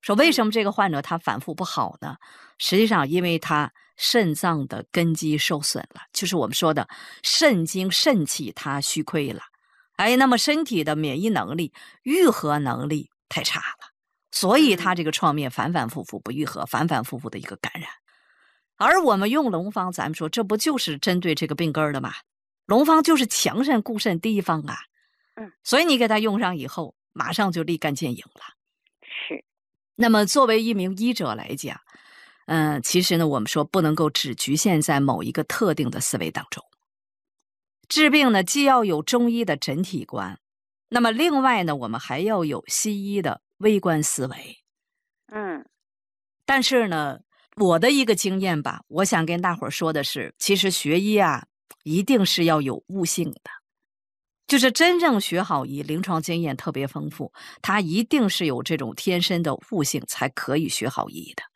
说为什么这个患者他反复不好呢？实际上因为他肾脏的根基受损了，就是我们说的肾精肾气它虚亏了。那么身体的免疫能力愈合能力太差了，所以他这个创面反反复复不愈合，反反复复的一个感染。而我们用龙方，咱们说这不就是针对这个病根的吗？龙方就是强肾固肾第一方啊。所以你给他用上以后，马上就立竿见影了。 是。 那么作为一名医者来讲，其实呢，我们说不能够只局限在某一个特定的思维当中。治病呢，既要有中医的整体观，那么另外呢，我们还要有西医的微观思维。但是呢，我的一个经验吧，我想跟大伙儿说的是，其实学医啊，一定是要有悟性的。就是真正学好医，临床经验特别丰富，他一定是有这种天生的悟性，才可以学好医的。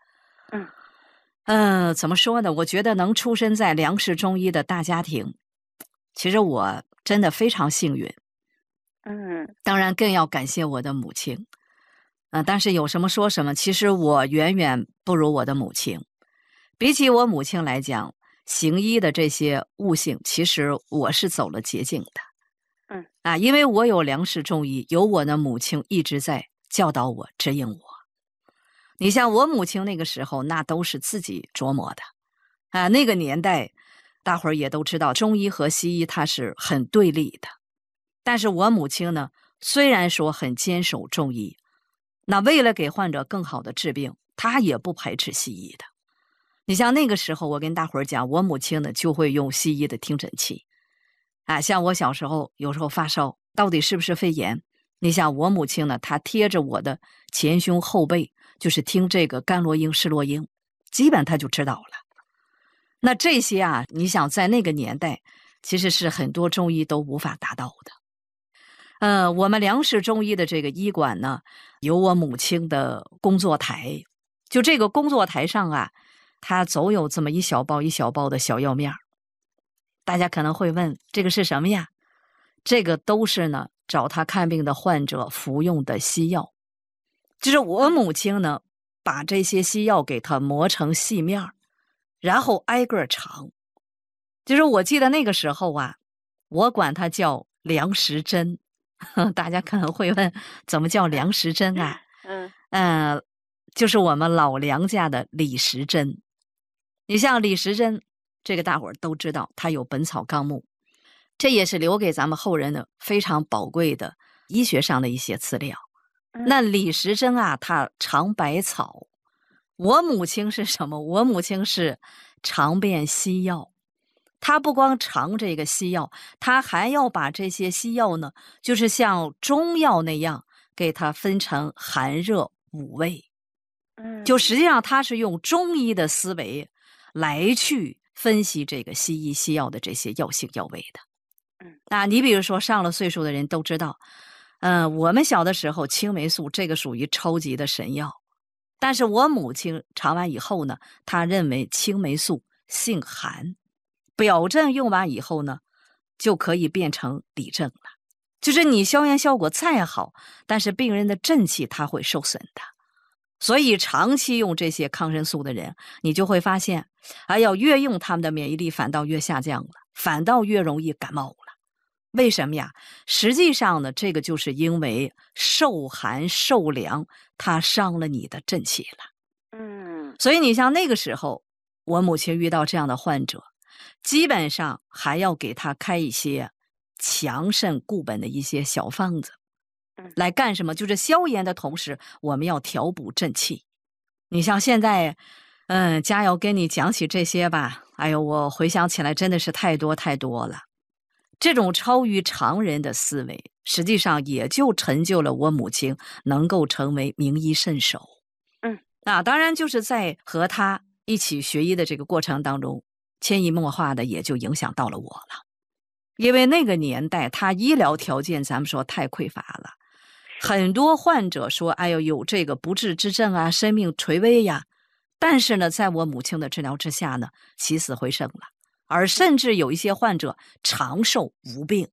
怎么说呢？我觉得能出生在梁氏中医的大家庭，其实我真的非常幸运。当然更要感谢我的母亲。但是有什么说什么，其实我远远不如我的母亲。比起我母亲来讲，行医的这些悟性，其实我是走了捷径的。因为我有梁氏中医，有我的母亲一直在教导我、指引我。你像我母亲那个时候，那都是自己琢磨的。那个年代，大伙儿也都知道，中医和西医它是很对立的。但是我母亲呢，虽然说很坚守中医，那为了给患者更好的治病，她也不排斥西医的。你像那个时候，我跟大伙儿讲，我母亲呢就会用西医的听诊器。像我小时候有时候发烧，到底是不是肺炎？你像我母亲呢，她贴着我的前胸后背，就是听这个甘罗英、施洛英，基本她就知道了。那这些啊，你想在那个年代，其实是很多中医都无法达到的。我们梁氏中医的这个医馆呢，有我母亲的工作台，就这个工作台上啊，它总有这么一小包一小包的小药面。大家可能会问，这个是什么呀？这个都是呢，找他看病的患者服用的西药。就是我母亲呢，把这些西药给它磨成细面，然后挨个尝。就是我记得那个时候啊，我管它叫梁实针。大家可能会问，怎么叫梁实针啊？就是我们老梁家的李时珍。你像李时珍，这个大伙儿都知道，他有《本草纲目》，这也是留给咱们后人的非常宝贵的医学上的一些资料。那李时珍啊，他尝百草。我母亲是什么？我母亲是尝遍西药。他不光尝这个西药，他还要把这些西药呢，就是像中药那样，给它分成寒热五味。就实际上他是用中医的思维来去分析这个西医西药的这些药性药味的。你比如说上了岁数的人都知道，我们小的时候青霉素这个属于超级的神药，但是我母亲尝完以后呢，她认为青霉素性寒，表证用完以后呢，就可以变成里症了。就是你消炎效果再好，但是病人的正气它会受损的。所以长期用这些抗生素的人，你就会发现，越用他们的免疫力反倒越下降了，反倒越容易感冒了。为什么呀？实际上呢，这个就是因为受寒受凉，它伤了你的正气了。所以你像那个时候，我母亲遇到这样的患者，基本上还要给他开一些强肾固本的一些小方子。来干什么？就是消炎的同时，我们要调补正气。你像现在，佳瑶跟你讲起这些吧，我回想起来真的是太多太多了。这种超于常人的思维，实际上也就成就了我母亲能够成为名医圣手。当然就是在和他一起学医的这个过程当中，潜移默化的也就影响到了我了。因为那个年代他医疗条件咱们说太匮乏了，很多患者说有这个不治之症啊，生命垂危呀，但是呢在我母亲的治疗之下呢，起死回生了，而甚至有一些患者长寿无病。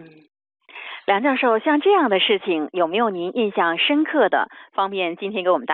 梁教授，像这样的事情有没有您印象深刻的，方便今天给我们